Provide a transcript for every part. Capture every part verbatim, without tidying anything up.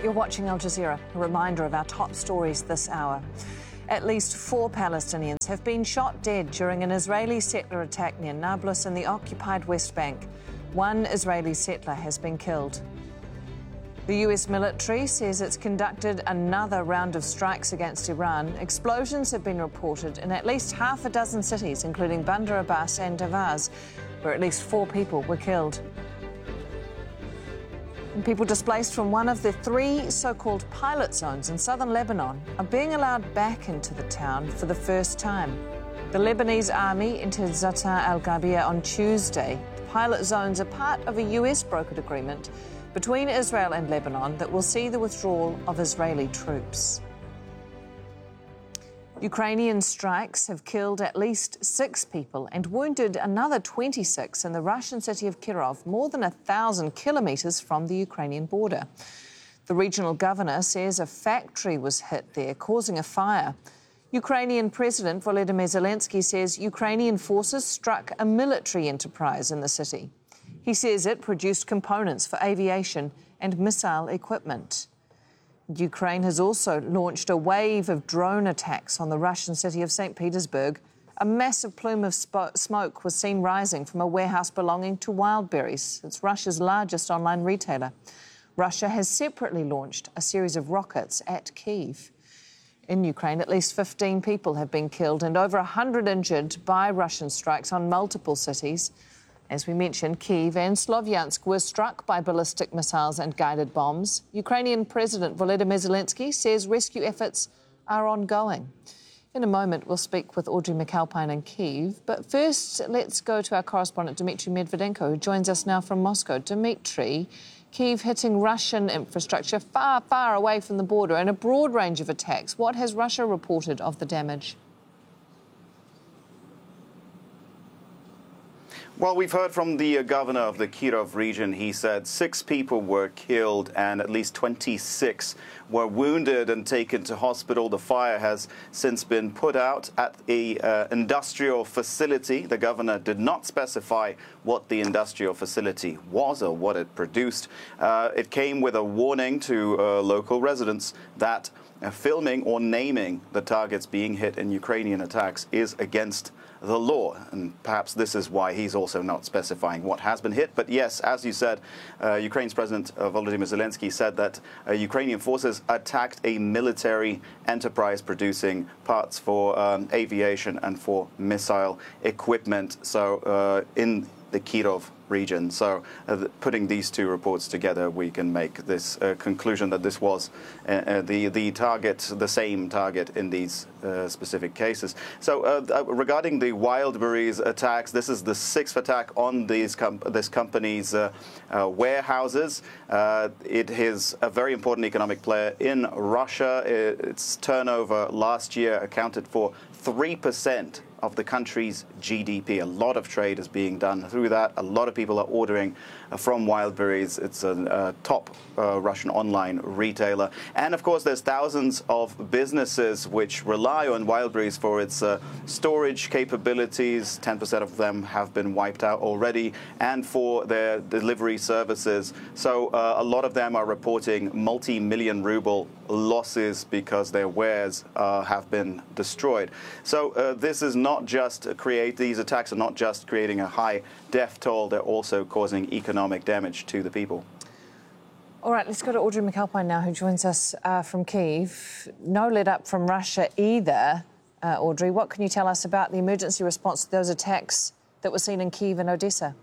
You're watching Al Jazeera. A reminder of our top stories this hour. At least four Palestinians have been shot dead during an Israeli settler attack near Nablus in the occupied West Bank. One Israeli settler has been killed. The U S military says it's conducted another round of strikes against Iran. Explosions have been reported in at least half a dozen cities, including Bandar Abbas and Tawaz, where at least four people were killed. And people displaced from one of the three so-called pilot zones in southern Lebanon are being allowed back into the town for the first time. The Lebanese army entered Za'atar al-Ghabia on Tuesday. The pilot zones are part of a U S brokered agreement between Israel and Lebanon that will see the withdrawal of Israeli troops. Ukrainian strikes have killed at least six people and wounded another twenty-six in the Russian city of Kirov, more than a thousand kilometres from the Ukrainian border. The regional governor says a factory was hit there, causing a fire. Ukrainian President Volodymyr Zelensky says Ukrainian forces struck a military enterprise in the city. He says it produced components for aviation and missile equipment. Ukraine has also launched a wave of drone attacks on the Russian city of Saint Petersburg. A massive plume of sp- smoke was seen rising from a warehouse belonging to Wildberries. It's Russia's largest online retailer. Russia has separately launched a series of rockets at Kyiv. In Ukraine, at least fifteen people have been killed and over one hundred injured by Russian strikes on multiple cities. As we mentioned, Kyiv and Slovyansk were struck by ballistic missiles and guided bombs. Ukrainian President Volodymyr Zelensky says rescue efforts are ongoing. In a moment, we'll speak with Audrey McAlpine in Kyiv. But first, let's go to our correspondent, Dmitry Medvedenko, who joins us now from Moscow. Dmitry, Kyiv hitting Russian infrastructure far, far away from the border and a broad range of attacks. What has Russia reported of the damage? Well, we've heard from the uh, governor of the Kirov region. He said six people were killed and at least twenty-six were wounded and taken to hospital. The fire has since been put out at a uh, industrial facility. The governor did not specify what the industrial facility was or what it produced. Uh, it came with a warning to uh, local residents that uh, filming or naming the targets being hit in Ukrainian attacks is against the law, and perhaps this is why he's also not specifying what has been hit. But yes, as you said, uh, Ukraine's President uh, Volodymyr Zelensky said that uh, Ukrainian forces attacked a military enterprise producing parts for um, aviation and for missile equipment. So uh, in the Kirov region. So uh, putting these two reports together, we can make this uh, conclusion that this was uh, uh, the the target, the same target in these uh, specific cases. So uh, regarding the Wildberries attacks, this is the sixth attack on these com- this company's uh, uh, warehouses. Uh, it is a very important economic player in Russia. Its turnover last year accounted for three percent of the country's G D P. A lot of trade is being done through that. A lot of people are ordering uh, from Wildberries. It's a uh, top uh, Russian online retailer. And of course, there's thousands of businesses which rely on Wildberries for its uh, storage capabilities. ten percent of them have been wiped out already, and for their delivery services. So uh, a lot of them are reporting multi-million ruble losses because their wares uh, have been destroyed. So uh, this is not just create, these attacks are not just creating a high death toll, they're also causing economic damage to the people. All right, let's go to Audrey McAlpine now, who joins us uh, from Kyiv. No let up from Russia either, uh, Audrey. What can you tell us about the emergency response to those attacks that were seen in Kyiv and Odessa?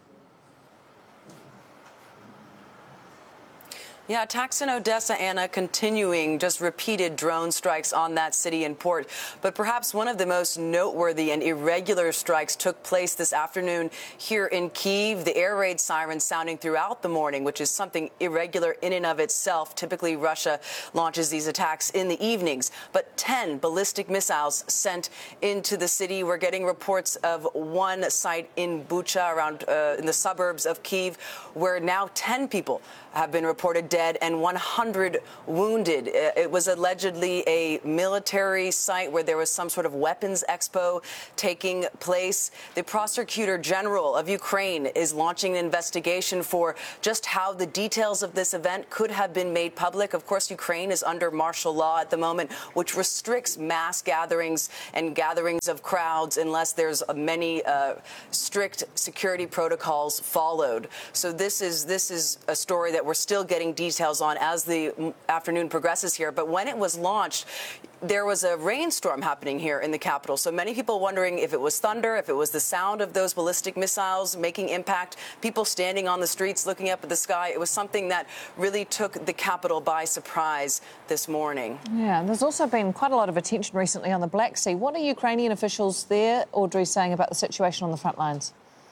Yeah, attacks in Odessa, Anna, continuing, just repeated drone strikes on that city and port. But perhaps one of the most noteworthy and irregular strikes took place this afternoon here in Kyiv. The air raid sirens sounding throughout the morning, which is something irregular in and of itself. Typically, Russia launches these attacks in the evenings. But ten ballistic missiles sent into the city. We're getting reports of one site in Bucha, around uh, in the suburbs of Kyiv, where now ten people have been reported dead and one hundred wounded. It was allegedly a military site where there was some sort of weapons expo taking place. The prosecutor general of Ukraine is launching an investigation for just how the details of this event could have been made public. Of course, Ukraine is under martial law at the moment, which restricts mass gatherings and gatherings of crowds unless there's many uh, strict security protocols followed. So this is this is a story that we're still getting details on as the afternoon progresses here. But when it was launched, there was a rainstorm happening here in the capital. So many people wondering if it was thunder, if it was the sound of those ballistic missiles making impact, people standing on the streets looking up at the sky. It was something that really took the capital by surprise this morning. Yeah, and there's also been quite a lot of attention recently on the Black Sea. What are Ukrainian officials there, Audrey, saying about the situation on the front lines?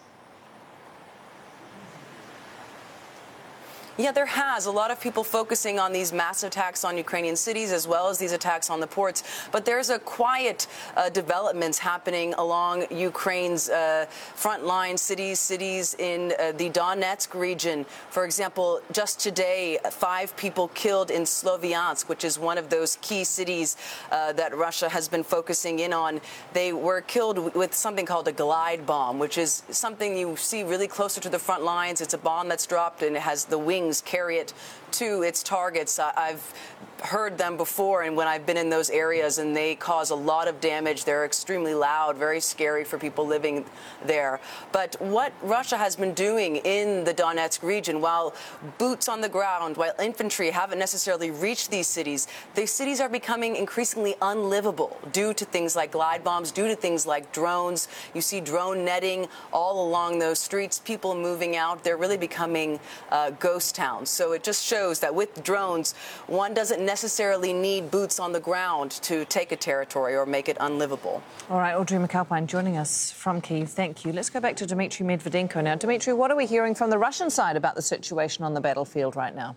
Yeah, there has. A lot of people focusing on these massive attacks on Ukrainian cities as well as these attacks on the ports. But there's a quiet uh, developments happening along Ukraine's uh, frontline cities, cities in uh, the Donetsk region. For example, just today, five people killed in Sloviansk, which is one of those key cities uh, that Russia has been focusing in on. They were killed with something called a glide bomb, which is something you see really closer to the front lines. It's a bomb that's dropped and it has the wings carry it to its targets. I've heard them before, and when I've been in those areas, and they cause a lot of damage. They're extremely loud, very scary for people living there. But what Russia has been doing in the Donetsk region, while boots on the ground, while infantry haven't necessarily reached these cities, these cities are becoming increasingly unlivable due to things like glide bombs, due to things like drones. You see drone netting all along those streets, people moving out. They're really becoming uh, ghost towns. So it just shows that with drones, one doesn't necessarily need boots on the ground to take a territory or make it unlivable. All right, Audrey McAlpine joining us from Kyiv. Thank you. Let's go back to Dmitry Medvedenko now. Dmitry, what are we hearing from the Russian side about the situation on the battlefield right now?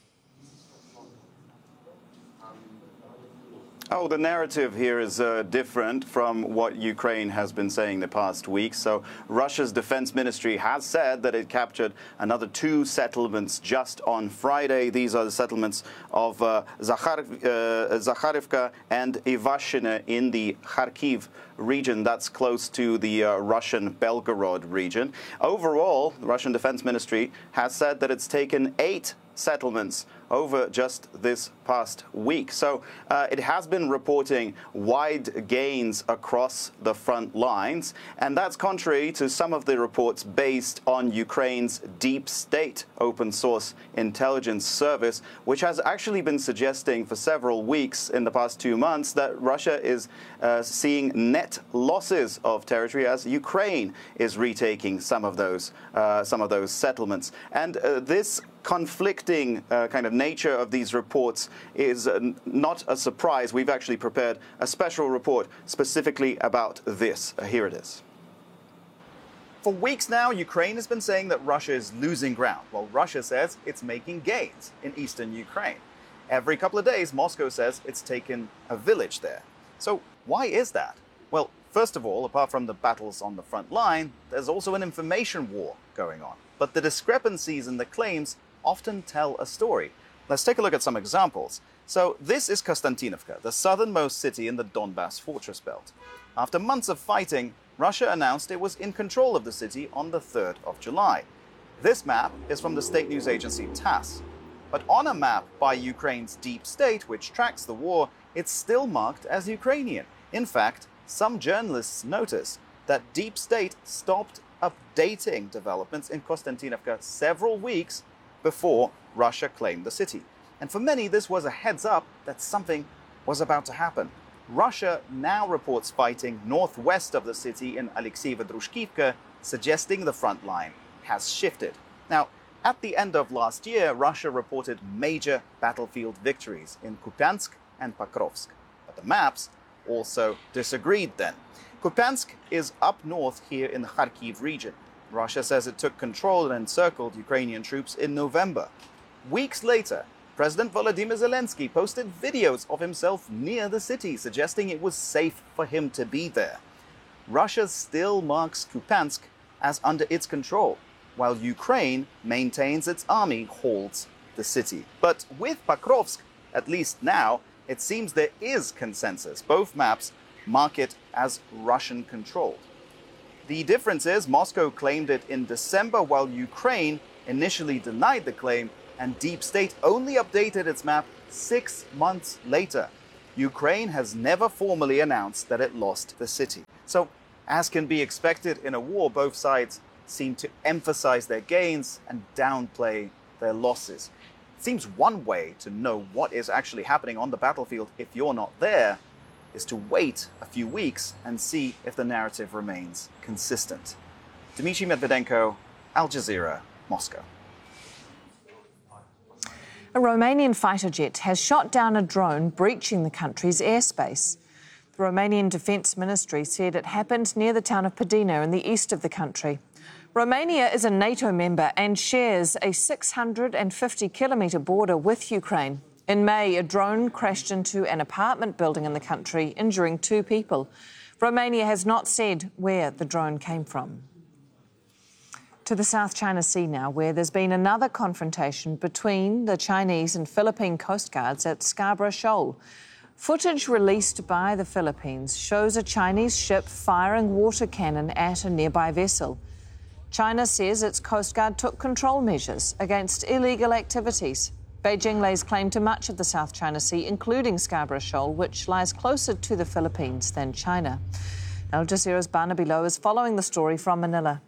Oh, the narrative here is uh, different from what Ukraine has been saying the past week. So Russia's defense ministry has said that it captured another two settlements just on Friday. These are the settlements of uh, Zakhar, uh, Zakharivka and Ivashina in the Kharkiv region. That's close to the uh, Russian Belgorod region. Overall, the Russian defense ministry has said that it's taken eight settlements over just this past week. So uh, it has been reporting wide gains across the front lines, and that's contrary to some of the reports based on Ukraine's deep state open source intelligence service, which has actually been suggesting for several weeks in the past two months that Russia is uh, seeing net losses of territory as Ukraine is retaking some of those uh, some of those settlements. And uh, this conflicting uh, kind of nature of these reports is uh, not a surprise. We've actually prepared a special report specifically about this. Uh, here it is. For weeks now, Ukraine has been saying that Russia is losing ground, while Russia says it's making gains in eastern Ukraine. Every couple of days, Moscow says it's taken a village there. So why is that? Well, first of all, apart from the battles on the front line, there's also an information war going on. But the discrepancies in the claims often tell a story. Let's take a look at some examples. So this is Konstantinovka, the southernmost city in the Donbas fortress belt. After months of fighting, Russia announced it was in control of the city on the third of July. This map is from the state news agency TASS. But on a map by Ukraine's deep state, which tracks the war, it's still marked as Ukrainian. In fact, some journalists noticed that deep state stopped updating developments in Konstantinovka several weeks before Russia claimed the city. And for many, this was a heads up that something was about to happen. Russia now reports fighting northwest of the city in Alexeyevo-Drushkivka, suggesting the front line has shifted. Now, at the end of last year, Russia reported major battlefield victories in Kupiansk and Pokrovsk. But the maps also disagreed then. Kupiansk is up north here in the Kharkiv region. Russia says it took control and encircled Ukrainian troops in November. Weeks later, President Volodymyr Zelensky posted videos of himself near the city, suggesting it was safe for him to be there. Russia still marks Kupiansk as under its control, while Ukraine maintains its army holds the city. But with Pokrovsk, at least now, it seems there is consensus. Both maps mark it as Russian-controlled. The difference is Moscow claimed it in December, while Ukraine initially denied the claim, and Deep State only updated its map six months later. Ukraine has never formally announced that it lost the city. So, as can be expected in a war, both sides seem to emphasize their gains and downplay their losses. It seems one way to know what is actually happening on the battlefield if you're not there is to wait a few weeks and see if the narrative remains consistent. Dmitry Medvedenko, Al Jazeera, Moscow. A Romanian fighter jet has shot down a drone breaching the country's airspace. The Romanian Defence Ministry said it happened near the town of Padina in the east of the country. Romania is a NATO member and shares a six hundred fifty kilometre border with Ukraine. In May, a drone crashed into an apartment building in the country, injuring two people. Romania has not said where the drone came from. To the South China Sea now, where there's been another confrontation between the Chinese and Philippine Coast Guards at Scarborough Shoal. Footage released by the Philippines shows a Chinese ship firing water cannon at a nearby vessel. China says its Coast Guard took control measures against illegal activities. Beijing lays claim to much of the South China Sea, including Scarborough Shoal, which lies closer to the Philippines than China. Al Jazeera's Barnaby Lowe is following the story from Manila.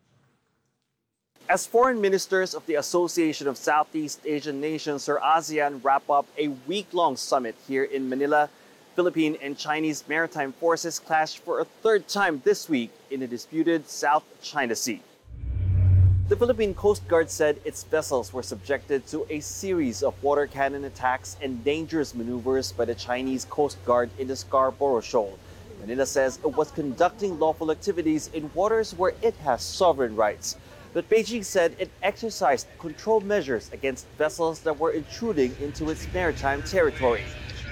As foreign ministers of the Association of Southeast Asian Nations, or ASEAN, wrap up a week-long summit here in Manila, Philippine and Chinese maritime forces clashed for a third time this week in the disputed South China Sea. The Philippine Coast Guard said its vessels were subjected to a series of water cannon attacks and dangerous maneuvers by the Chinese Coast Guard in the Scarborough Shoal. Manila says it was conducting lawful activities in waters where it has sovereign rights. But Beijing said it exercised control measures against vessels that were intruding into its maritime territory.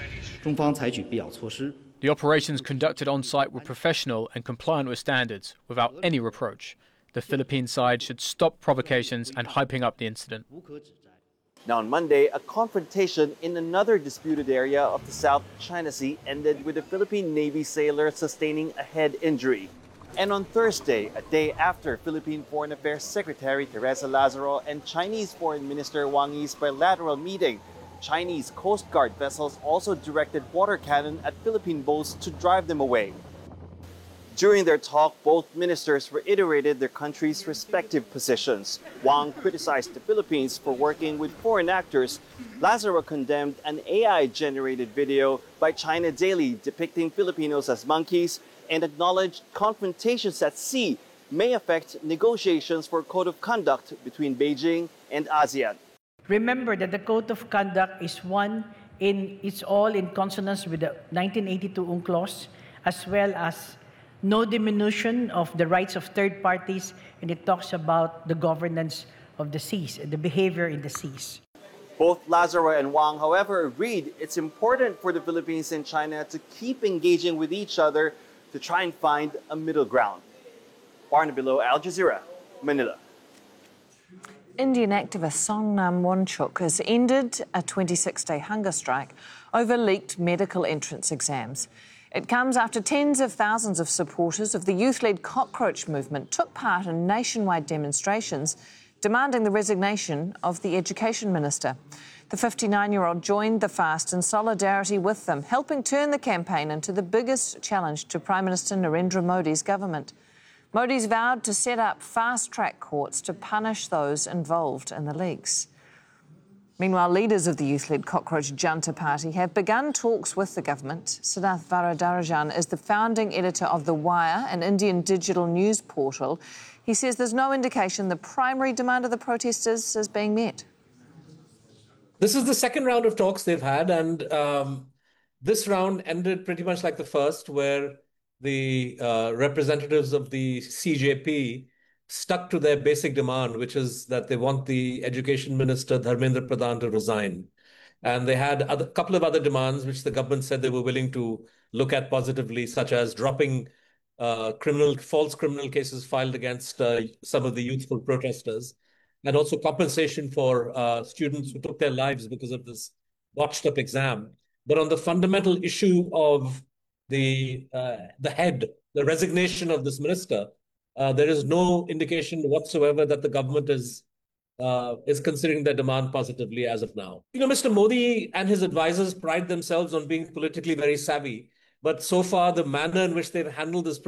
The operations conducted on site were professional and compliant with standards, without any reproach. The Philippine side should stop provocations and hyping up the incident. Now on Monday, a confrontation in another disputed area of the South China Sea ended with a Philippine Navy sailor sustaining a head injury. And on Thursday, a day after Philippine Foreign Affairs Secretary Teresa Lazaro and Chinese Foreign Minister Wang Yi's bilateral meeting, Chinese Coast Guard vessels also directed water cannon at Philippine boats to drive them away. During their talk, both ministers reiterated their countries' respective positions. Wang criticized the Philippines for working with foreign actors. Lazaro condemned an A I-generated video by China Daily depicting Filipinos as monkeys and acknowledged confrontations at sea may affect negotiations for a code of conduct between Beijing and ASEAN. Remember that the code of conduct is one in it's all in consonance with the nineteen eighty-two UNCLOS, as well as no diminution of the rights of third parties, and it talks about the governance of the seas and the behavior in the seas. Both Lazaro and Wang, however, agreed it's important for the Philippines and China to keep engaging with each other to try and find a middle ground. Barnaby Lowe, Al Jazeera, Manila. Indian activist Songnam Wangchuk has ended a twenty-six day hunger strike over leaked medical entrance exams. It comes after tens of thousands of supporters of the youth-led cockroach movement took part in nationwide demonstrations demanding the resignation of the education minister. The fifty-nine-year-old joined the fast in solidarity with them, helping turn the campaign into the biggest challenge to Prime Minister Narendra Modi's government. Modi's vowed to set up fast-track courts to punish those involved in the leaks. Meanwhile, leaders of the youth-led Cockroach Junta Party have begun talks with the government. Siddharth Varadarajan is the founding editor of The Wire, an Indian digital news portal. He says there's no indication the primary demand of the protesters is being met. This is the second round of talks they've had, and um, this round ended pretty much like the first, where the uh, representatives of the C J P stuck to their basic demand, which is that they want the education minister, Dharmendra Pradhan, to resign. And they had a couple of other demands, which the government said they were willing to look at positively, such as dropping uh, criminal, false criminal cases filed against uh, some of the youthful protesters. and also compensation for uh, students who took their lives because of this botched up exam. But on the fundamental issue of the uh, the head, the resignation of this minister, uh, there is no indication whatsoever that the government is uh, is considering their demand positively as of now. You know, Mister Modi and his advisors pride themselves on being politically very savvy, but so far the manner in which they've handled this